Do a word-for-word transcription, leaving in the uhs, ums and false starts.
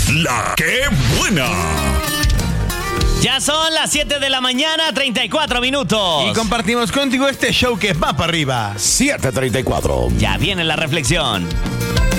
La que buena. Ya son las siete de la mañana, treinta y cuatro minutos. Y compartimos contigo este show que va para arriba. siete treinta y cuatro. Ya viene la reflexión.